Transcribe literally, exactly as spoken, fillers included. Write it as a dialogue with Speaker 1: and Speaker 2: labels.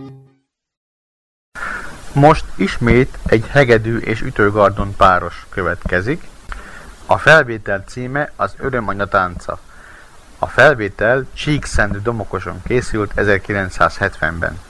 Speaker 1: Most ismét egy hegedű és ütőgardon páros következik. A felvétel címe az Örömanya tánca. A felvétel Csíkszentdomokoson készült ezerkilencszázhetvenben.